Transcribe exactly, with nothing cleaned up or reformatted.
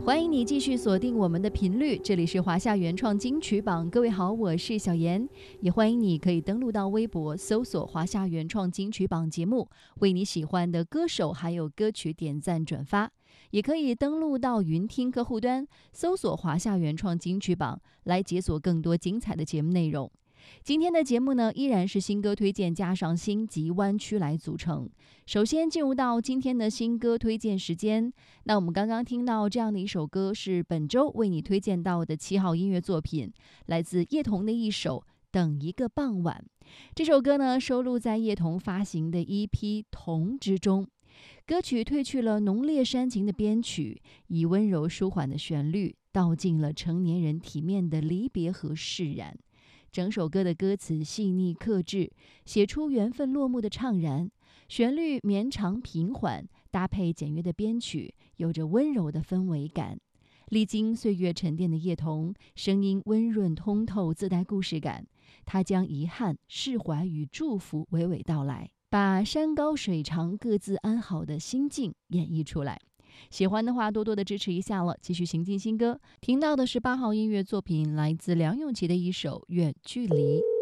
欢迎你继续锁定我们的频率，这里是华夏原创金曲榜。各位好，我是小妍，也欢迎你可以登录到微博搜索华夏原创金曲榜节目，为你喜欢的歌手还有歌曲点赞转发，也可以登录到云听客户端搜索华夏原创金曲榜，来解锁更多精彩的节目内容。今天的节目呢，依然是新歌推荐加上星级湾区来组成。首先进入到今天的新歌推荐时间，那我们刚刚听到这样的一首歌，是本周为你推荐到的七号音乐作品，来自叶童的一首《等一个傍晚》。这首歌呢，收录在叶童发行的 E P《童》之中。歌曲褪去了浓烈煽情的编曲，以温柔舒缓的旋律，道尽了成年人体面的离别和释然。整首歌的歌词细腻克制，写出缘分落幕的怅然，旋律绵长平缓，搭配简约的编曲，有着温柔的氛围感。历经岁月沉淀的叶童，声音温润通透，自带故事感。他将遗憾、释怀与祝福娓娓道来，把山高水长各自安好的心境演绎出来。喜欢的话多多的支持一下了。继续行进新歌，听到的是八号音乐作品，来自梁咏琪的一首《远距离》。